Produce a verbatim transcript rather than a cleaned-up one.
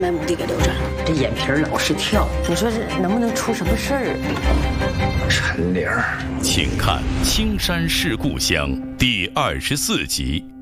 把墓地给留着了，这眼皮老是跳，你说这能不能出什么事儿？ 陈玲， 请看《青山是故乡》第二十四集。